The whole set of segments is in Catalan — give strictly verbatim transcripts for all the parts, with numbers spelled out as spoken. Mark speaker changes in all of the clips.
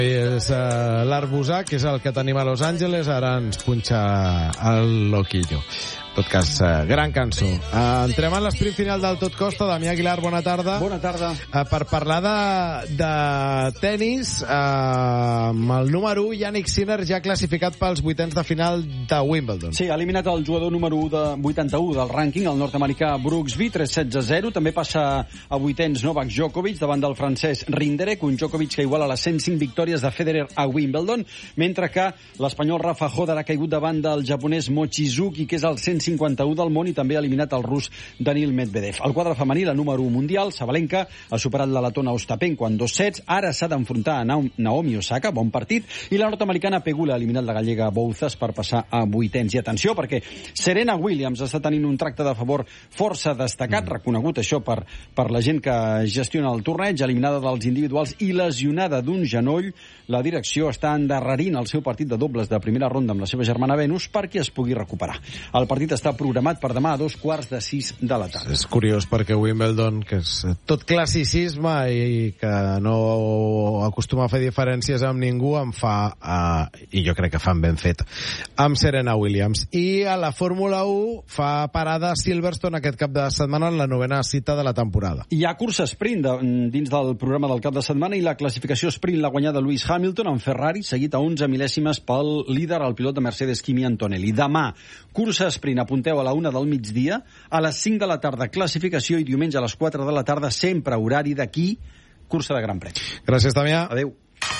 Speaker 1: És uh, l'Arbusà, que és el que tenim a Los Angeles, ara ens punxa el Loquillo. En tot cas, uh, gran cançó. Uh, entrem en l'esprint final del Tot Costa. Damià Aguilar, bona tarda.
Speaker 2: Bona tarda.
Speaker 1: Uh, per parlar de, de tennis, uh, amb el número u, Jannik Sinner, ja classificat pels vuitens de final de Wimbledon.
Speaker 2: Sí, ha eliminat el jugador número u de vuitanta-u del rànquing, el nord-americà Brooksby, tres setze zero. També passa a vuitens Novak Djokovic davant del francès Rinderknech, un Djokovic que iguala les cent cinc victòries de Federer a Wimbledon, mentre que l'espanyol Rafa Hodar ha caigut davant del japonès Mochizuki, que és el cent cinquanta-u del món, i també ha eliminat el rus Daniil Medvedev. El quadre femení, la número u mundial, Sabalenka, ha superat la letona Ostapenko en dos sets, ara s'ha d'enfrontar a Naomi Osaka, bon partit, i la nord-americana Pegula ha eliminat la gallega Bouzas per passar a vuitens. I atenció, perquè Serena Williams està tenint un tracte de favor força destacat, mm. reconegut això per, per la gent que gestiona el torneig, eliminada dels individuals i lesionada d'un genoll. La direcció està endarrerint el seu partit de dobles de primera ronda amb la seva germana Venus perquè es pugui recuperar. El partit està programat per demà a dos quarts de sis de la tarda.
Speaker 1: És curiós perquè Wimbledon, que és tot classicisme i que no acostuma a fer diferències amb ningú, em fa, uh, i jo crec que fan ben fet, amb Serena Williams. I a la Fórmula u fa parada Silverstone aquest cap de setmana en la novena cita de la temporada.
Speaker 2: Hi ha cursa sprint de, dins del programa del cap de setmana i la classificació sprint l'ha guanyada Lewis Hamilton en Ferrari, seguit a onze mil·lèsimes pel líder, el pilot de Mercedes Kimi Antonelli. Demà, cursa sprint, apunteu a la una del migdia, a les cinc de la tarda classificació i diumenge a les quatre de la tarda, sempre horari d'aquí, cursa de Gran Premi.
Speaker 1: Gràcies, Damià.
Speaker 2: Adéu.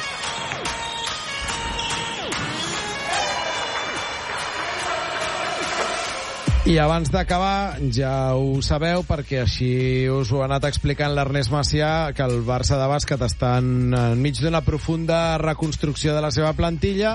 Speaker 1: I abans d'acabar, ja ho sabeu, perquè així us ho ha anat explicant l'Ernest Macià, que el Barça de bàsquet està enmig d'una profunda reconstrucció de la seva plantilla.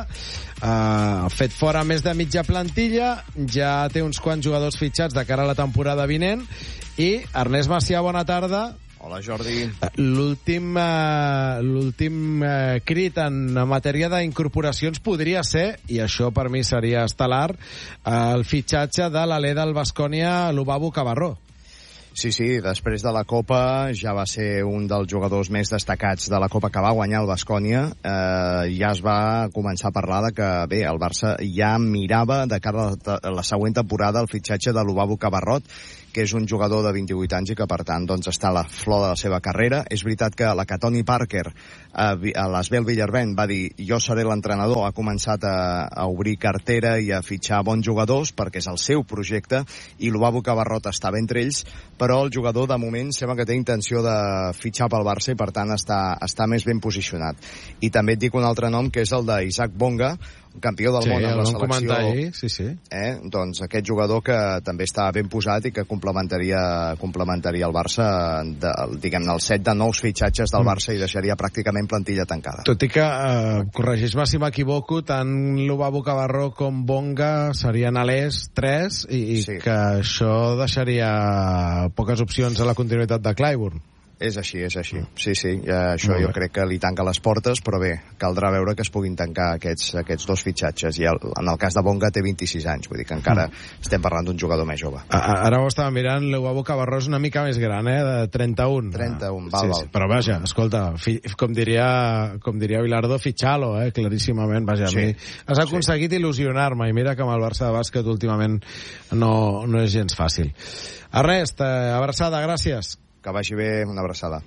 Speaker 1: Ha fet fora més de mitja plantilla, ja té uns quants jugadors fitxats de cara a la temporada vinent. I, Ernest Macià, bona tarda.
Speaker 3: Hola, Jordi.
Speaker 1: L'últim uh, l'últim uh, crit en matèria d'incorporacions podria ser, i això per mi seria estel·lar, uh, el fitxatge de l'alè del Baskonia, Lubabu Cabarró.
Speaker 3: Sí, sí, després de la Copa ja va ser un dels jugadors més destacats de la Copa que va guanyar el Baskonia. Eh, ja es va començar a parlar de que, bé, el Barça ja mirava de cara a la següent temporada el fitxatge de Lubabu Cabarrot, que és un jugador de vint-i-vuit anys i que, per tant, doncs, està a la flor de la seva carrera. És veritat que la que Tony Parker a, a l'Esbel Villarben va dir jo seré l'entrenador, ha començat a, a obrir cartera i a fitxar bons jugadors perquè és el seu projecte i Lubabu Cabarrot estava entre ells, però el jugador de moment sembla que té intenció de fitxar pel Barça i per tant està, està més ben posicionat. I també et dic un altre nom que és el d'Isaac Bonga, campió del
Speaker 1: sí,
Speaker 3: món amb la selecció.
Speaker 1: Ahir, sí, sí.
Speaker 3: Eh? Doncs aquest jugador que també està ben posat i que complementaria, complementaria el Barça, de, diguem-ne, el set de nous fitxatges del Barça i deixaria pràcticament plantilla tancada.
Speaker 1: Tot i que, eh, corregeix-me si m'equivoco, tant Lubabu Cabarró com Bonga serien alers tres i, i sí. que això deixaria poques opcions a la continuïtat de Clyburn.
Speaker 3: És així, és així. Sí, sí, ja, això jo crec que li tanca les portes, però bé, caldrà veure que es puguin tancar aquests, aquests dos fitxatges. I el, en el cas de Bonga té vint-i-sis anys, vull dir que encara mm. estem parlant d'un jugador més jove.
Speaker 1: Ara ho estava mirant, Lubabu Cabarró és una mica més gran, eh? De trenta-un.
Speaker 3: trenta-un, val,
Speaker 1: sí,
Speaker 3: val.
Speaker 1: Sí. Però vaja, escolta, fi, com diria com diria Bilardo, fitxalo, eh? Claríssimament, vaja, sí. a mi has aconseguit sí. il·lusionar-me, i mira que amb el Barça de bàsquet últimament no, no és gens fàcil. Ernest, eh, abraçada, gràcies.
Speaker 3: Que vagi bé, una abraçada.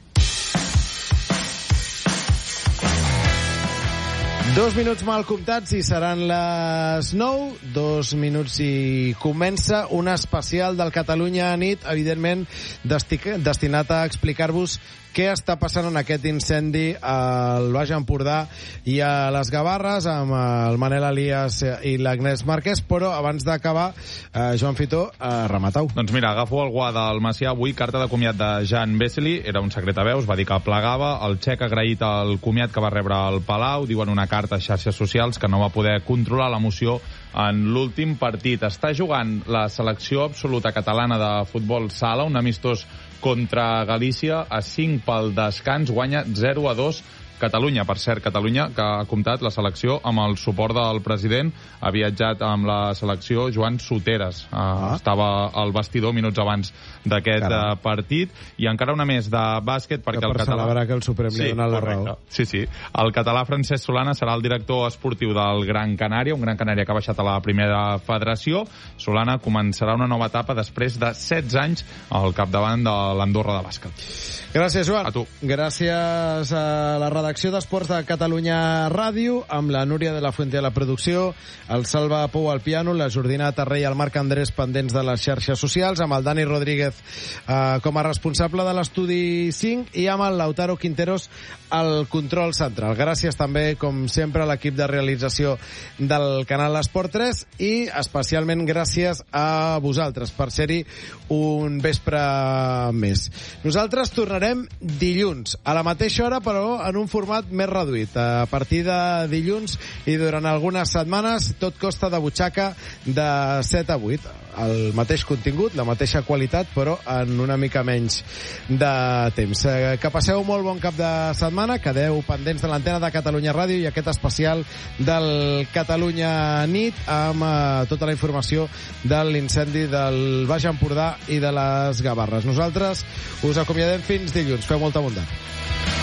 Speaker 1: Dos minuts mal comptats i seran les nou, dos minuts i comença un especial del Catalunya a nit, evidentment destinat a explicar-vos què està passant en aquest incendi al Baix Empordà i a les Gavarres amb el Manel Elias i l'Agnès Marquès, però abans d'acabar, eh, Joan Fitó, eh, rematau.
Speaker 4: Doncs mira, agafo el guà del Macià avui, carta de comiat de Jan Vesely, era un secret a veus, va dir que plegava, el xec ha agraït el comiat que va rebre al Palau, diuen una carta a xarxes socials que no va poder controlar l'emoció en l'últim partit. Està jugant la selecció absoluta catalana de futbol sala, un amistós contra Galícia, a cinc pel descans, guanya zero a dos Catalunya. Per cert, Catalunya, que ha comptat la selecció amb el suport del president, ha viatjat amb la selecció Joan Soteres. Ah. Estava al vestidor minuts abans d'aquest uh, partit. I encara una més de bàsquet, perquè
Speaker 1: que per
Speaker 4: el català...
Speaker 1: celebrar que el Suprem li
Speaker 4: sí,
Speaker 1: ha donat la
Speaker 4: correcte.
Speaker 1: raó.
Speaker 4: Sí, sí. El català Francesc Solana serà el director esportiu del Gran Canària, un Gran Canària que ha baixat a la primera federació. Solana començarà una nova etapa després de setze anys al capdavant de l'Andorra de bàsquet.
Speaker 1: Gràcies, Joan.
Speaker 4: A tu.
Speaker 1: Gràcies a la redacció d'Esports de Catalunya Ràdio, amb la Núria de la Fuente a la producció, el Salva Pou al piano, la Jordina Tarré i el Marc Andrés pendents de les xarxes socials, amb el Dani Rodríguez eh, com a responsable de l'Estudi cinc i amb el Lautaro Quinteros al control central. Gràcies també, com sempre, a l'equip de realització del canal Esport tres i especialment gràcies a vosaltres per ser-hi un vespre més. Nosaltres tornarem dilluns, a la mateixa hora, però en un format més reduït. A partir de dilluns i durant algunes setmanes, tot costa de butxaca de set a vuit. El mateix contingut, la mateixa qualitat, però en una mica menys de temps. Que passeu molt bon cap de setmana, quedeu pendents de l'antena de Catalunya Ràdio i aquest especial del Catalunya Nit amb eh, tota la informació de l'incendi del Baix Empordà i de les Gavarres. Nosaltres us acomiadem fins dilluns. Feu molta bondat.